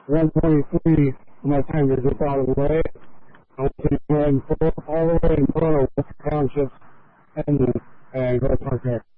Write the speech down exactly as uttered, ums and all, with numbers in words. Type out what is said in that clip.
one twenty-three, my time is just out of the way. I want to go ahead and pull up all the way and pull out West Township and, and go to Park Area.